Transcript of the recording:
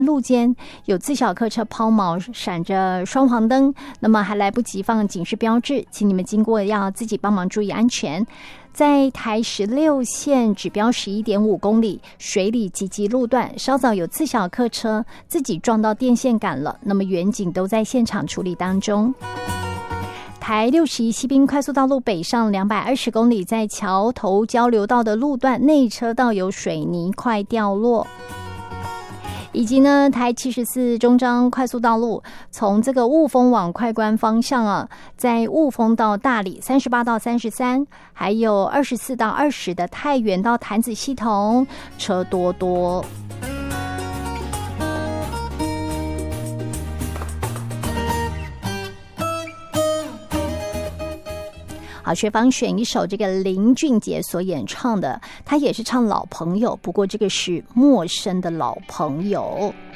路肩有自小客车抛锚，闪着双黄灯，那么还来不及放警示标志，请你们经过要自己帮忙注意安全。在台16线指标11.5公里水里集集路段，稍早有自小客车自己撞到电线杆了，那么远警都在现场处理当中。台61西滨快速道路北上220公里，在桥头交流道的路段内车道有水泥块掉落。以及呢，台74中彰快速道路从这个雾峰往快关方向啊，在雾峰到大里38到33，还有24到20的太原到潭子系统车多多。好，学芳选一首这个林俊杰所演唱的，他也是唱老朋友，不过这个是陌生的老朋友。